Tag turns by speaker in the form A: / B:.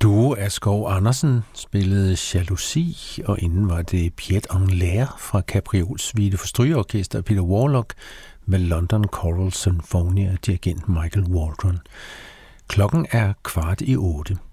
A: Duo af Skov Andersen spillede Jalousi, og inden var det Piet en l'air fra Capriol Suite for strygeorkester Peter Warlock med London Choral Sinfonia dirigent Michael Waldron. Klokken er 7:15.